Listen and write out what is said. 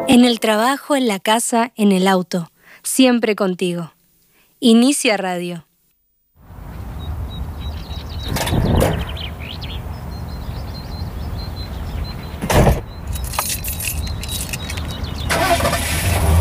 En el trabajo, en la casa, en el auto, siempre contigo. Inicia Radio.